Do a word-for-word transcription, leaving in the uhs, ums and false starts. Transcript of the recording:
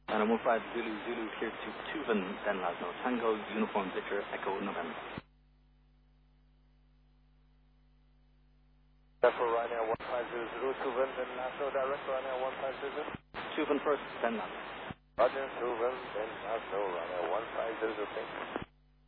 And I'm five Zulu Zulu clear to Tuvan, then Lasno. Tango Uniform Victor Echo November. For Ryanair one five zero zero, Tuvan, then Lasno, direct Ryanair one five zero zero. Tuvan first, then Lasno. Roger, Tuvan, then Lasno, Ryanair one five zero zero, thanks.